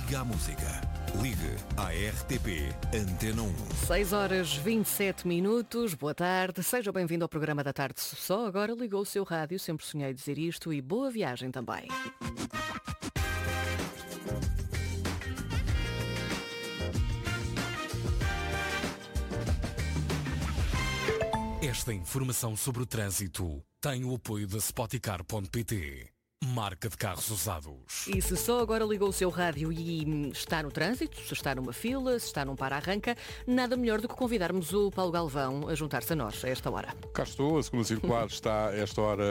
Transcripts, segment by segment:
Ligue à música. Ligue à RTP Antena 1. 6h27. Boa tarde. Seja bem-vindo ao programa da tarde. Só agora ligou o seu rádio. Sempre sonhei dizer isto e boa viagem também. Esta informação sobre o trânsito tem o apoio da Spoticar.pt, marca de carros usados. E se só agora ligou o seu rádio e está no trânsito, se está numa fila, se está num para-arranca, nada melhor do que convidarmos o Paulo Galvão a juntar-se a nós a esta hora. Cá estou, a segunda circular está a esta hora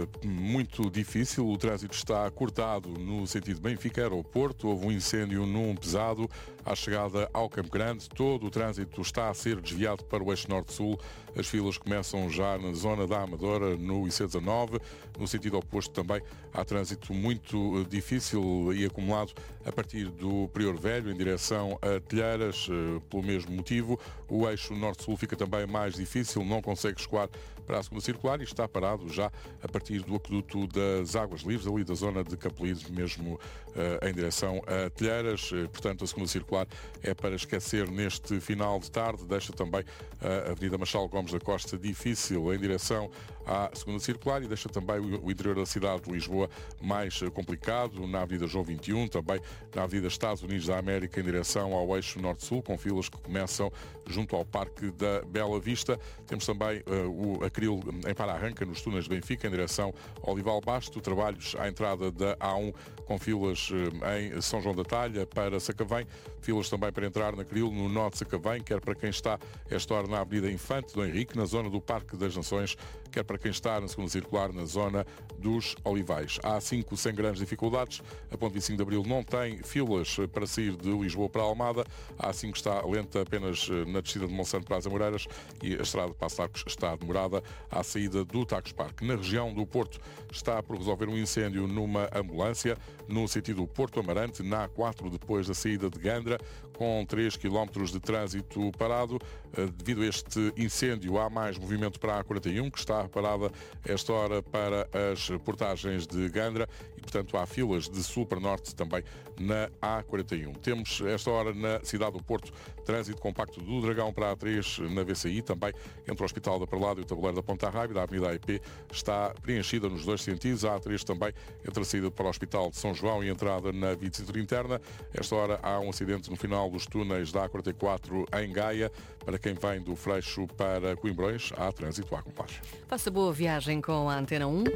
muito difícil, o trânsito está cortado no sentido Benfica-Aeroporto, houve um incêndio num pesado à chegada ao Campo Grande, todo o trânsito está a ser desviado para o eixo norte-sul, as filas começam já na zona da Amadora, no IC19, no sentido oposto também há trânsito muito difícil e acumulado a partir do Prior Velho em direção a Telheiras, pelo mesmo motivo. O eixo norte-sul fica também mais difícil, não consegue escoar para a segunda circular e está parado já a partir do aqueduto das Águas Livres, ali da zona de Capelides, mesmo em direção a Telheiras. Portanto, a segunda circular é para esquecer neste final de tarde. Deixa também a Avenida Machado Gomes da Costa difícil em direção à segunda circular e deixa também o interior da cidade de Lisboa mais complicado, na Avenida João 21, também na Avenida Estados Unidos da América em direção ao eixo norte-sul, com filas que começam junto ao Parque da Bela Vista. Temos também o Acril em para-arranca nos túneis de Benfica em direção ao Olival Basto, trabalhos à entrada da A1 com filas em São João da Talha para Sacavém, filas também para entrar na Acril no nó de Sacavém, quer para quem está esta hora na Avenida Infante do Henrique, na zona do Parque das Nações, quer para quem está na segunda circular na zona dos Olivais. Há A5 sem grandes dificuldades, a ponte 25 de Abril não tem filas para sair de Lisboa para Almada, a A5 está lenta apenas na descida de Monsanto para as Amoreiras e a estrada de Passo de Arcos está demorada à saída do Tagus Park. Na região do Porto está por resolver um incêndio numa ambulância no sentido Porto Amarante, na A4 depois da saída de Gandra, com 3 km de trânsito parado. Devido a este incêndio há mais movimento para a A41, que está parada esta hora para as portagens de Gandra e, portanto, há filas de sul para norte também na A41. Temos esta hora na cidade do Porto trânsito compacto do Dragão para a A3 na VCI, também entre o Hospital da Perlada e o Tabuleiro da Ponta Rábida. A Avenida AEP está preenchida nos dois sentidos. A A3 também entre a saída para o Hospital de São João e a entrada na Via Cintura Interna. Esta hora há um acidente no final dos túneis da A44 em Gaia. Para quem vem do Freixo para Coimbrões, há trânsito à complagem. Faça boa viagem com a Antena 1.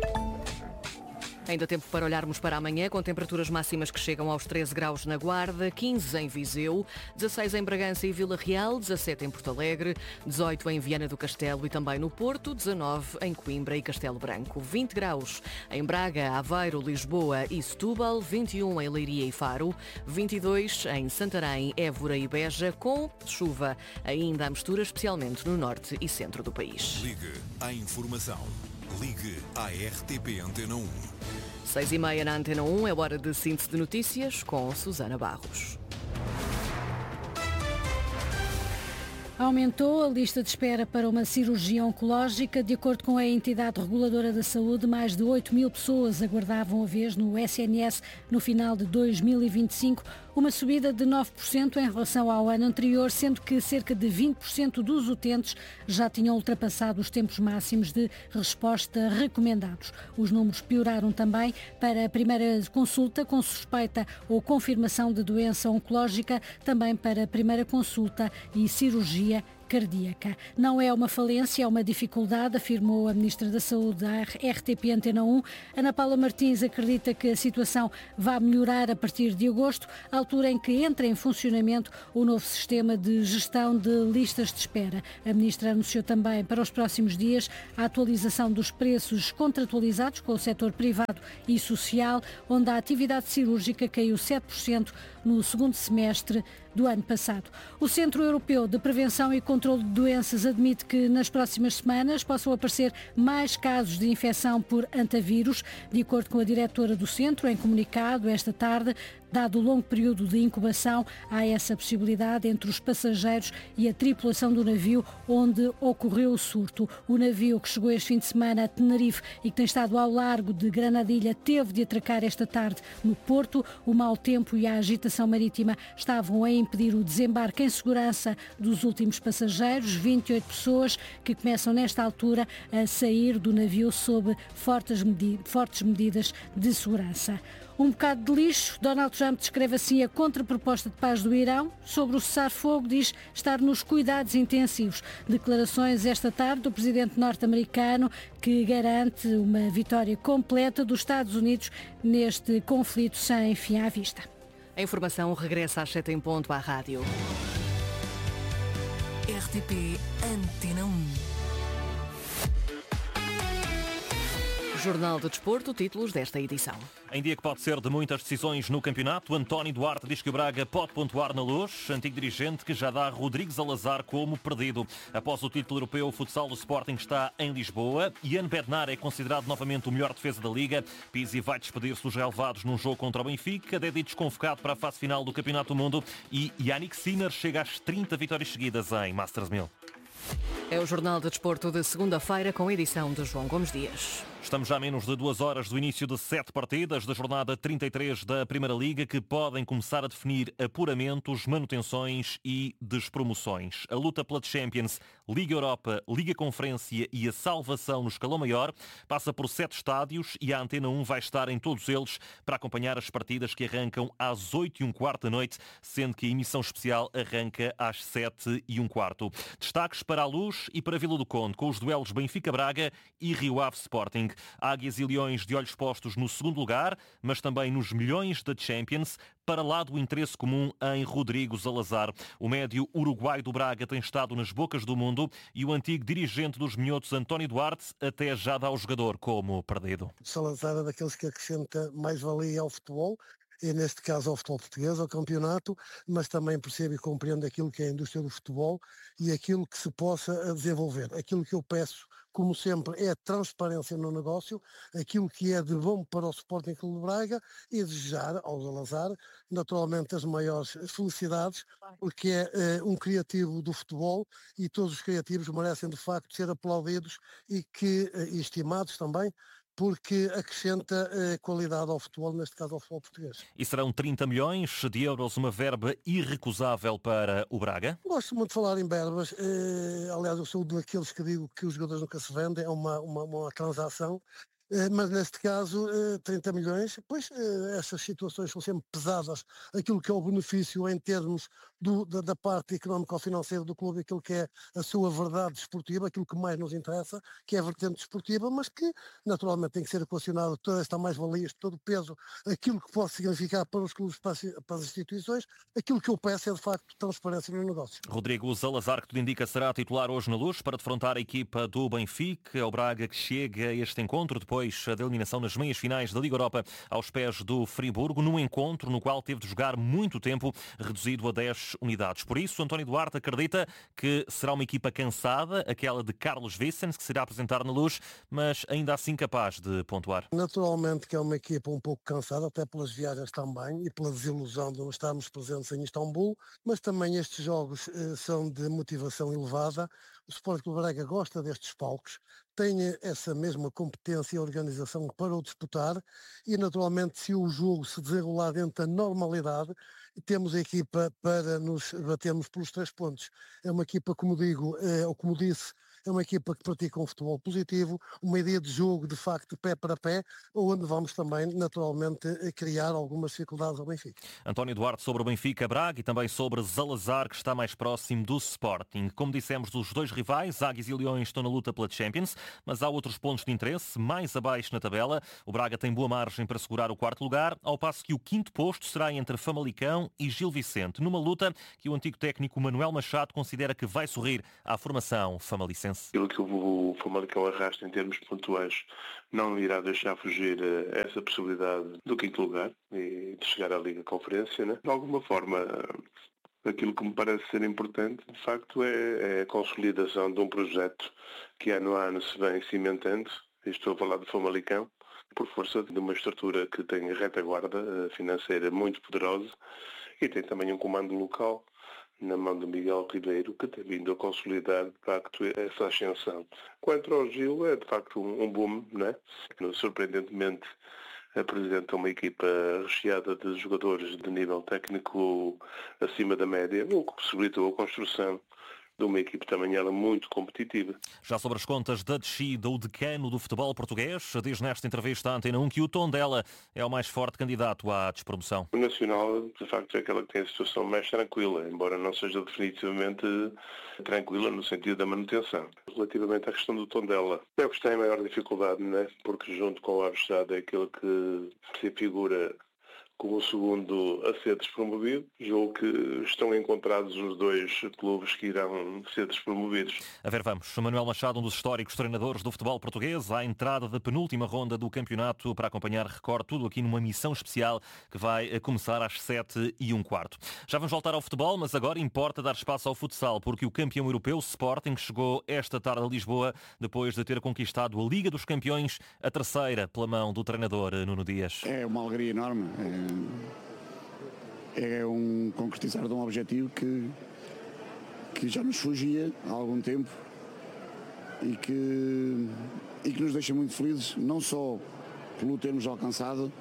Ainda tempo para olharmos para amanhã, com temperaturas máximas que chegam aos 13 graus na Guarda, 15 em Viseu, 16 em Bragança e Vila Real, 17 em Porto Alegre, 18 em Viana do Castelo e também no Porto, 19 em Coimbra e Castelo Branco, 20 graus em Braga, Aveiro, Lisboa e Setúbal, 21 em Leiria e Faro, 22 em Santarém, Évora e Beja, com chuva ainda à mistura, especialmente no norte e centro do país. Ligue à informação. Ligue à RTP Antena 1. 6h30 na Antena 1, é hora de síntese de notícias com Susana Barros. Aumentou a lista de espera para uma cirurgia oncológica. De acordo com a entidade reguladora da saúde, mais de 8 mil pessoas aguardavam a vez no SNS no final de 2025, uma subida de 9% em relação ao ano anterior, sendo que cerca de 20% dos utentes já tinham ultrapassado os tempos máximos de resposta recomendados. Os números pioraram também para a primeira consulta com suspeita ou confirmação de doença oncológica, também para a primeira consulta e cirurgia cardíaca. Não é uma falência, é uma dificuldade, afirmou a Ministra da Saúde à RTP Antena 1. Ana Paula Martins acredita que a situação vai melhorar a partir de agosto, à altura em que entra em funcionamento o novo sistema de gestão de listas de espera. A Ministra anunciou também para os próximos dias a atualização dos preços contratualizados com o setor privado e social, onde a atividade cirúrgica caiu 7% no segundo semestre do ano passado. O Centro Europeu de Prevenção e Controlo Controlo de Doenças admite que nas próximas semanas possam aparecer mais casos de infecção por antavírus. De acordo com a diretora do centro, em comunicado esta tarde, dado o longo período de incubação, há essa possibilidade entre os passageiros e a tripulação do navio onde ocorreu o surto. O navio que chegou este fim de semana a Tenerife e que tem estado ao largo de Granadilha teve de atracar esta tarde no Porto. O mau tempo e a agitação marítima estavam a impedir o desembarque em segurança dos últimos passageiros, 28 pessoas que começam nesta altura a sair do navio sob fortes medidas de segurança. Um bocado de lixo. Donald Trump descreve assim a contraproposta de paz do Irão. Sobre o cessar-fogo, diz estar nos cuidados intensivos. Declarações esta tarde do presidente norte-americano que garante uma vitória completa dos Estados Unidos neste conflito sem fim à vista. A informação regressa às 7 em ponto à rádio. RTP Antena 1. Jornal de Desporto, títulos desta edição. Em dia que pode ser de muitas decisões no campeonato, António Duarte diz que o Braga pode pontuar na Luz, antigo dirigente que já dá Rodrigues Salazar como perdido. Após o título europeu, o futsal do Sporting está em Lisboa. Ian Bednar é considerado novamente o melhor defesa da Liga. Pizzi vai despedir-se dos relevados num jogo contra o Benfica. Dedi desconvocado para a fase final do Campeonato do Mundo. E Yannick Sinner chega às 30 vitórias seguidas em Masters 1000. É o Jornal de Desporto de segunda-feira com a edição de João Gomes Dias. Estamos já a menos de 2 horas do início de 7 partidas da jornada 33 da Primeira Liga que podem começar a definir apuramentos, manutenções e despromoções. A luta pela Champions, Liga Europa, Liga Conferência e a salvação no escalão maior passa por 7 estádios e a Antena 1 vai estar em todos eles para acompanhar as partidas que arrancam às 8h15 da noite, sendo que a emissão especial arranca às 7h15. Destaques para a Luz e para a Vila do Conde, com os duelos Benfica-Braga e Rio Ave Sporting. Águias e Leões de olhos postos no segundo lugar, mas também nos milhões da Champions, para lá do interesse comum em Rodrigo Salazar. O médio uruguaio do Braga tem estado nas bocas do mundo e o antigo dirigente dos minhotos, António Duarte, até já dá ao jogador como perdido. Salazar é daqueles que acrescenta mais-valia ao futebol, e neste caso ao futebol português, ao campeonato, mas também percebe e compreende aquilo que é a indústria do futebol e aquilo que se possa desenvolver. Aquilo que eu peço, como sempre, é transparência no negócio, aquilo que é de bom para o Sporting Clube de Braga e desejar ao Salazar, naturalmente, as maiores felicidades, porque é um criativo do futebol e todos os criativos merecem, de facto, ser aplaudidos e estimados também, porque acrescenta qualidade ao futebol, neste caso ao futebol português. E serão 30 milhões de euros, uma verba irrecusável para o Braga? Gosto muito de falar em verbas, aliás eu sou daqueles que digo que os jogadores nunca se vendem, é uma transação. Mas neste caso 30 milhões, pois essas situações são sempre pesadas, aquilo que é o benefício em termos da parte económico-financeira do clube, aquilo que é a sua verdade desportiva, aquilo que mais nos interessa, que é a vertente desportiva, mas que naturalmente tem que ser equacionado toda esta mais-valia, todo o peso, aquilo que pode significar para os clubes, para as instituições, aquilo que eu peço é de facto transparência no negócio. Rodrigo Salazar, que tudo indica, será titular hoje na Luz para defrontar a equipa do Benfica, o Braga que chega a este encontro depois da eliminação nas meias finais da Liga Europa aos pés do Friburgo, num encontro no qual teve de jogar muito tempo, reduzido a 10 unidades. Por isso, António Duarte acredita que será uma equipa cansada, aquela de Carlos Vicens, que se irá apresentar na Luz, mas ainda assim capaz de pontuar. Naturalmente que é uma equipa um pouco cansada, até pelas viagens também e pela desilusão de não estarmos presentes em Istambul, mas também estes jogos são de motivação elevada. O Sporting Clube Braga gosta destes palcos, tem essa mesma competência e organização para o disputar e naturalmente se o jogo se desenrolar dentro da normalidade, temos a equipa para nos batermos pelos 3 pontos. É uma equipa, como digo, ou como disse, é uma equipa que pratica um futebol positivo, uma ideia de jogo de facto pé para pé, onde vamos também naturalmente criar algumas dificuldades ao Benfica. António Duarte sobre o Benfica Braga e também sobre Salazar, que está mais próximo do Sporting. Como dissemos, dos dois rivais, Águias e Leões estão na luta pela Champions, mas há outros pontos de interesse mais abaixo na tabela. O Braga tem boa margem para segurar o 4º lugar, ao passo que o 5º posto será entre Famalicão e Gil Vicente, numa luta que o antigo técnico Manuel Machado considera que vai sorrir à formação famalicense. Aquilo que o Famalicão arrasta em termos pontuais não irá deixar fugir essa possibilidade do 5º lugar e de chegar à Liga Conferência, né? De alguma forma Aquilo que me parece ser importante, de facto, é a consolidação de um projeto que ano a ano se vem cimentando, estou a falar de Famalicão, por força de uma estrutura que tem retaguarda financeira muito poderosa e tem também um comando local na mão de Miguel Ribeiro, que tem vindo a consolidar, de facto, essa ascensão. Quanto ao Gil, é de facto um boom, não é? Surpreendentemente, apresenta uma equipa recheada de jogadores de nível técnico acima da média, o que possibilitou a construção de uma equipe também ela muito competitiva. Já sobre as contas da descida, o decano do futebol português diz nesta entrevista à Antena 1 que o Tondela é o mais forte candidato à despromoção. O Nacional, de facto, é aquela que tem a situação mais tranquila, embora não seja definitivamente tranquila no sentido da manutenção. Relativamente à questão do Tondela, é o que está em maior dificuldade, não é? Porque junto com o Avestado é aquele que se figura como o segundo a ser despromovido, julgo que estão encontrados os dois clubes que irão ser despromovidos. A ver, vamos. Manuel Machado, um dos históricos treinadores do futebol português, à entrada da penúltima ronda do campeonato para acompanhar, recordo, tudo aqui numa missão especial que vai começar às 7h15. Já vamos voltar ao futebol, mas agora importa dar espaço ao futsal, porque o campeão europeu, o Sporting, chegou esta tarde a Lisboa depois de ter conquistado a Liga dos Campeões, a terceira pela mão do treinador Nuno Dias. É uma alegria enorme. É um concretizar de um objetivo que já nos fugia há algum tempo e que nos deixa muito felizes, não só pelo termos alcançado,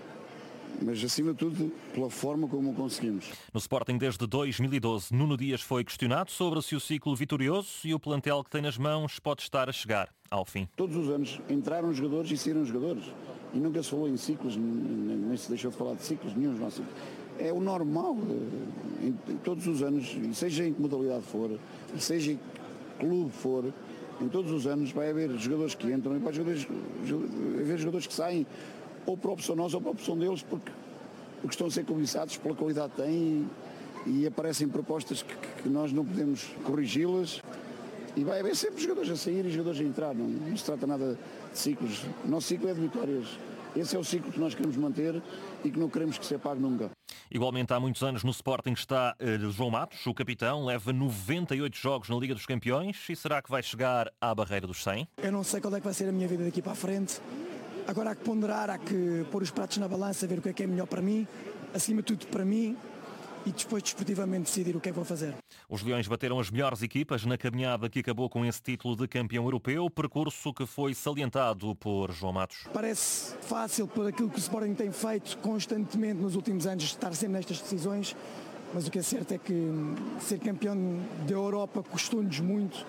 mas acima de tudo pela forma como o conseguimos. No Sporting desde 2012, Nuno Dias foi questionado sobre se o ciclo vitorioso e o plantel que tem nas mãos pode estar a chegar ao fim. Todos os anos entraram jogadores e saíram jogadores e nunca se falou em ciclos, nem se deixou de falar de ciclos nenhum. É o normal, em todos os anos, e seja em que modalidade for, e seja em que clube for, em todos os anos vai haver jogadores que entram e vai haver jogadores que saem, ou por opção nossa ou por opção deles, porque estão a ser cobiçados pela qualidade que têm e aparecem propostas que nós não podemos corrigi-las. E vai haver sempre jogadores a sair e jogadores a entrar. Não se trata nada de ciclos. O nosso ciclo é de vitórias. Esse é o ciclo que nós queremos manter e que não queremos que se apague nunca. Igualmente há muitos anos no Sporting está João Matos, o capitão, leva 98 jogos na Liga dos Campeões e será que vai chegar à barreira dos 100? Eu não sei qual é que vai ser a minha vida daqui para a frente. Agora há que ponderar, há que pôr os pratos na balança, ver o que é melhor para mim, acima de tudo para mim, e depois desportivamente decidir o que é que vou fazer. Os Leões bateram as melhores equipas na caminhada que acabou com esse título de campeão europeu, percurso que foi salientado por João Matos. Parece fácil por aquilo que o Sporting tem feito constantemente nos últimos anos, estar sempre nestas decisões, mas o que é certo é que ser campeão da Europa custou-nos muito.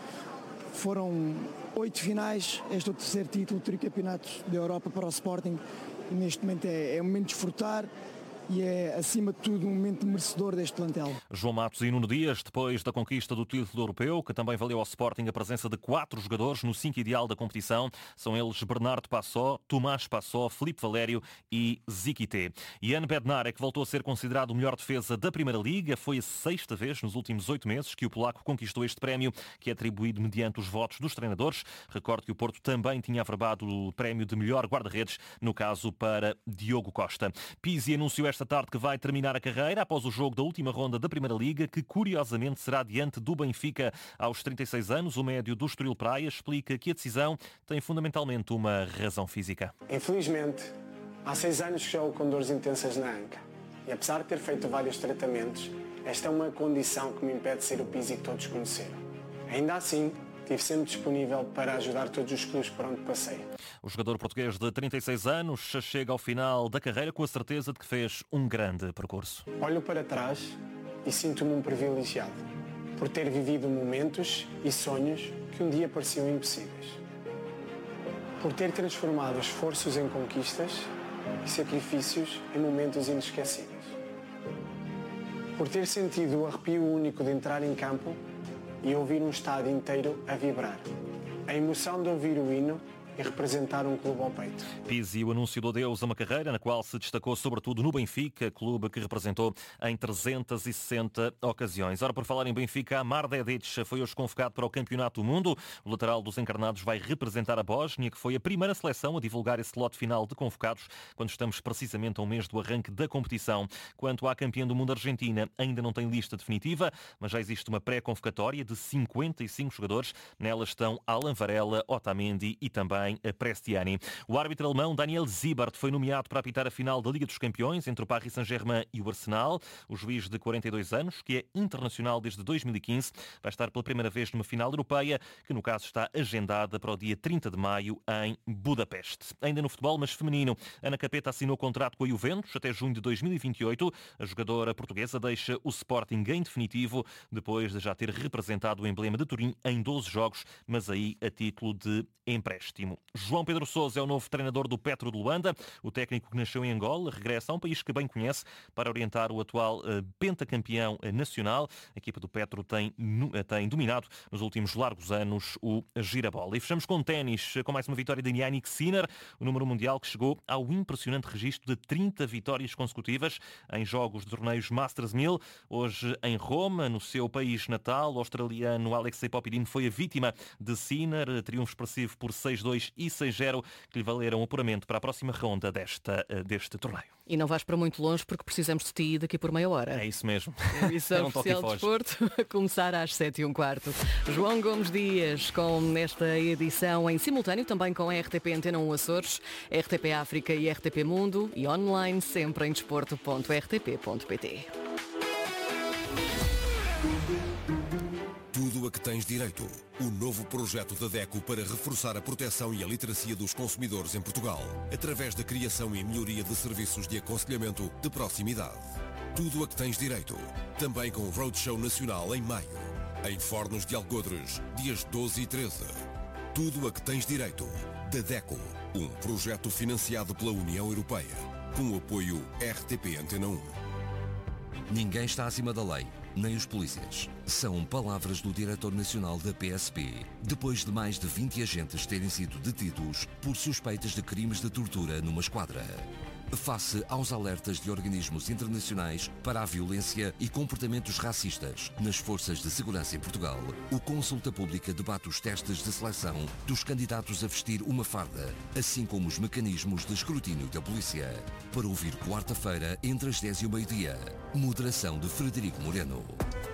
Foram 8 finais, este é o terceiro título, o tricampeonato da Europa para o Sporting, e neste momento é um momento de desfrutar. E é, acima de tudo, um momento merecedor deste plantel. João Matos e Nuno Dias, depois da conquista do título europeu, que também valeu ao Sporting a presença de 4 jogadores no 5 ideal da competição. São eles Bernardo Passó, Tomás Passó, Filipe Valério e Ziquité. Ian Bednar é que voltou a ser considerado o melhor defesa da Primeira Liga. Foi a 6ª vez nos últimos 8 meses que o polaco conquistou este prémio, que é atribuído mediante os votos dos treinadores. Recordo que o Porto também tinha averbado o prémio de melhor guarda-redes, no caso para Diogo Costa. Pizzi anunciou esta tarde que vai terminar a carreira após o jogo da última ronda da Primeira Liga, que curiosamente será diante do Benfica. Aos 36 anos, o médio do Estoril Praia explica que a decisão tem fundamentalmente uma razão física. Infelizmente, há 6 anos que jogo com dores intensas na anca. E apesar de ter feito vários tratamentos, esta é uma condição que me impede de ser o Pizzi que todos conheceram. Ainda assim, estive sempre disponível para ajudar todos os clubes por onde passei. O jogador português de 36 anos chega ao final da carreira com a certeza de que fez um grande percurso. Olho para trás e sinto-me um privilegiado por ter vivido momentos e sonhos que um dia pareciam impossíveis. Por ter transformado esforços em conquistas e sacrifícios em momentos inesquecíveis. Por ter sentido o arrepio único de entrar em campo e ouvir um estádio inteiro a vibrar. A emoção de ouvir o hino e representar um clube ao peito. Pizzi, o anúncio do adeus a uma carreira na qual se destacou sobretudo no Benfica, clube que representou em 360 ocasiões. Ora, por falar em Benfica, Amar Dedic foi hoje convocado para o Campeonato do Mundo. O lateral dos encarnados vai representar a Bósnia, que foi a primeira seleção a divulgar esse lote final de convocados, quando estamos precisamente a um mês do arranque da competição. Quanto à campeã do mundo Argentina, ainda não tem lista definitiva, mas já existe uma pré-convocatória de 55 jogadores. Nela estão Alan Varela, Otamendi e também a Prestiani. O árbitro alemão Daniel Siebert foi nomeado para apitar a final da Liga dos Campeões entre o Paris Saint-Germain e o Arsenal. O juiz de 42 anos, que é internacional desde 2015, vai estar pela primeira vez numa final europeia, que no caso está agendada para o dia 30 de maio em Budapeste. Ainda no futebol, mas feminino, Ana Capeta assinou contrato com a Juventus até junho de 2028. A jogadora portuguesa deixa o Sporting em definitivo, depois de já ter representado o emblema de Turim em 12 jogos, mas aí a título de empréstimo. João Pedro Sousa é o novo treinador do Petro de Luanda. O técnico que nasceu em Angola regressa a um país que bem conhece para orientar o atual pentacampeão nacional. A equipa do Petro tem dominado nos últimos largos anos o girabola. E fechamos com ténis, com mais uma vitória de Jannik Sinner, o número mundial que chegou ao impressionante registro de 30 vitórias consecutivas em jogos de torneios Masters 1000. Hoje em Roma, no seu país natal, o australiano Alexei Popyrin foi a vítima de Sinner, triunfo expressivo por 6-2 e 6-0, que lhe valeram o apuramento para a próxima ronda deste torneio. E não vais para muito longe porque precisamos de ti daqui por meia hora. É isso mesmo. A emissão oficial de desporto a começar às 7h15. João Gomes Dias com esta edição em simultâneo também com a RTP Antena 1 Açores, RTP África e RTP Mundo e online sempre em desporto.rtp.pt. Tudo a que tens direito. O novo projeto da DECO para reforçar a proteção e a literacia dos consumidores em Portugal, através da criação e melhoria de serviços de aconselhamento de proximidade. Tudo a que tens direito. Também com o Roadshow Nacional em maio. Em Fornos de Algodres, dias 12 e 13. Tudo a que tens direito. Da DECO. Um projeto financiado pela União Europeia. Com o apoio RTP Antena 1. Ninguém está acima da lei, nem os polícias. São palavras do diretor nacional da PSP, depois de mais de 20 agentes terem sido detidos por suspeitas de crimes de tortura numa esquadra. Face aos alertas de organismos internacionais para a violência e comportamentos racistas nas forças de segurança em Portugal, o Consulta Pública debate os testes de seleção dos candidatos a vestir uma farda, assim como os mecanismos de escrutínio da polícia. Para ouvir quarta-feira, entre as 10 e o meio-dia. Moderação de Frederico Moreno.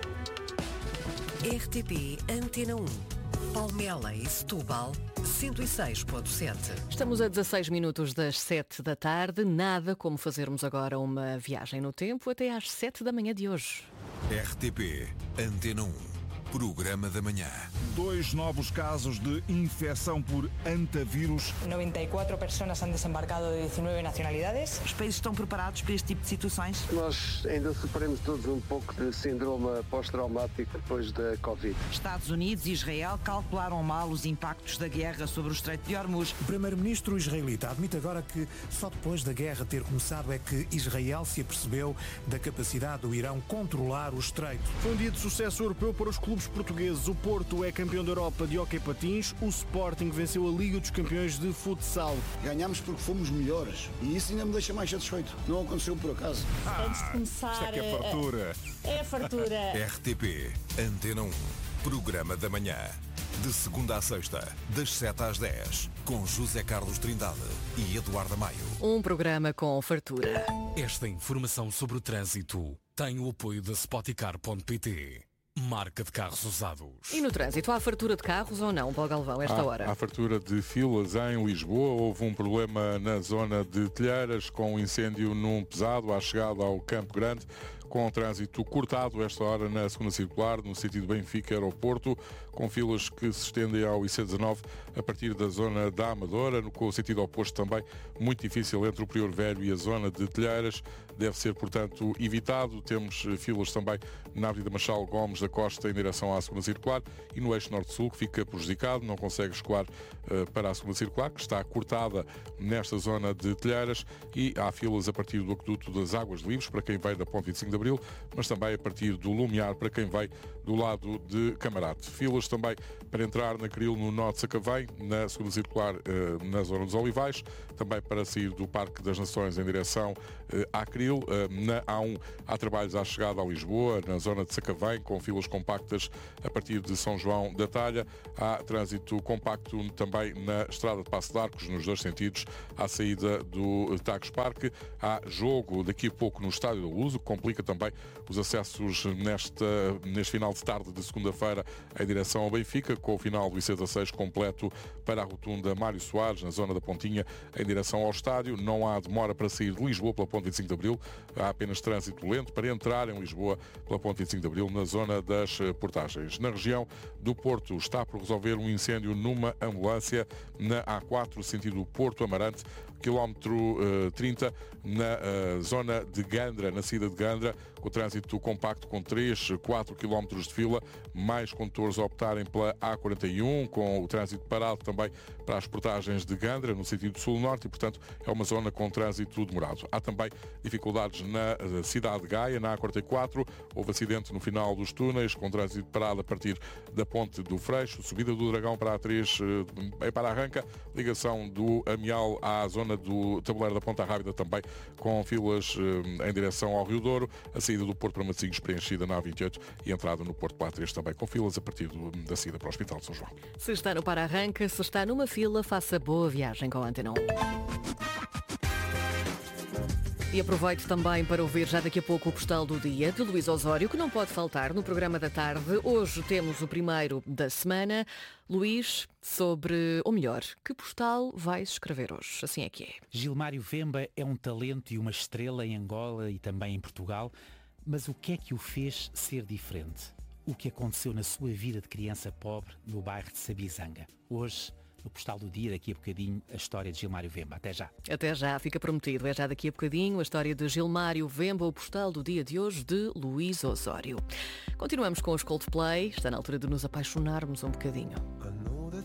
RTP Antena 1. Palmela e Setúbal, 106.7. Estamos a 16 minutos das 7 da tarde. Nada como fazermos agora uma viagem no tempo até às 7 da manhã de hoje. RTP Antena 1. Programa da manhã. 2 novos casos de infecção por antavírus. 94 pessoas han desembarcado de 19 nacionalidades. Os países estão preparados para este tipo de situações? Nós ainda sofremos todos um pouco de síndrome pós-traumático depois da Covid. Estados Unidos e Israel calcularam mal os impactos da guerra sobre o Estreito de Hormuz. O primeiro-ministro israelita admite agora que só depois da guerra ter começado é que Israel se apercebeu da capacidade do Irão controlar o Estreito. Foi um dia de sucesso europeu para os clubes portugueses. O Porto é campeão da Europa de hóquei patins, o Sporting venceu a Liga dos Campeões de futsal. Ganhámos porque fomos melhores e isso ainda me deixa mais satisfeito. Não aconteceu por acaso. Antes de começar... Isto é que é fartura. É fartura. RTP Antena 1. Programa da manhã. De segunda à sexta, das 7 às 10. Com José Carlos Trindade e Eduardo Maio. Um programa com fartura. Esta informação sobre o trânsito tem o apoio da Spoticar.pt. Marca de carros usados. E no trânsito, há fartura de carros ou não, Paulo Galvão, esta hora? Há fartura de filas em Lisboa. Houve um problema na zona de Telheiras com um incêndio num pesado à chegada ao Campo Grande, com o trânsito cortado esta hora na segunda circular, no sentido Benfica-Aeroporto, com filas que se estendem ao IC19 a partir da zona da Amadora, com o sentido oposto também muito difícil entre o Prior Velho e a zona de Telheiras. Deve ser, portanto, evitado. Temos filas também na Avenida Machado Gomes da Costa em direção à segunda circular e no eixo norte-sul, que fica prejudicado, não consegue escoar para a segunda circular, que está cortada nesta zona de Telheiras, e há filas a partir do aqueduto das Águas Livres, para quem vem da Ponte 25 de Abril, mas também a partir do Lumiar para quem vai do lado de Camarate. Filas também para entrar na Cril no Nó de Sacavém, na segunda circular na zona dos Olivais, também para sair do Parque das Nações em direção à Cril. Na A1 há trabalhos à chegada a Lisboa, na zona de Sacavém, com filas compactas a partir de São João da Talha. Há trânsito compacto também na Estrada de Passo de Arcos, nos dois sentidos, à saída do Tagus Parque. Há jogo daqui a pouco no Estádio da Luz, o que complica também os acessos neste final de tarde de segunda-feira em direção ao Benfica, com o final do IC16 completo para a rotunda Mário Soares, na zona da Pontinha, em direção ao estádio. Não há demora para sair de Lisboa pela Ponte 25 de Abril, há apenas trânsito lento para entrar em Lisboa pela Ponte 25 de Abril, na zona das portagens. Na região do Porto está por resolver um incêndio numa ambulância na A4, sentido Porto Amarante, quilómetro 30, na zona de Gandra, na saída de Gandra, com o trânsito compacto com 3-4 km de fila, mais condutores a optarem pela A41, com o trânsito parado também para as portagens de Gandra, no sentido sul-norte, e, portanto, é uma zona com trânsito demorado. Há também dificuldades na cidade de Gaia, na A44, houve acidente no final dos túneis, com trânsito parado a partir da Ponte do Freixo, subida do Dragão para a A3 em Para-Arranca, ligação do Amial à zona do Tabuleiro da Ponta Rábida também com filas em direção ao Rio Douro, a saída do Porto para Matosinhos preenchida na A28 e a entrada no Porto para A3 também com filas a partir da saída para o Hospital de São João. Se está no Para-Arranca, se está numa fila, faça boa viagem com a Antena 1. E aproveito também para ouvir já daqui a pouco o Postal do Dia de Luís Osório, que não pode faltar no programa da tarde. Hoje temos o primeiro da semana. Luís, ou melhor, que postal vais escrever hoje? Assim é que é. Gilmário Vemba é um talento e uma estrela em Angola e também em Portugal, mas o que é que o fez ser diferente? O que aconteceu na sua vida de criança pobre no bairro de Sabizanga? Hoje, no Postal do Dia, daqui a bocadinho, a história de Gilmário Vemba. Até já. Até já, fica prometido. É já daqui a bocadinho a história de Gilmário Vemba, o Postal do Dia de hoje de Luís Osório. Continuamos com os Coldplay. Está na altura de nos apaixonarmos um bocadinho.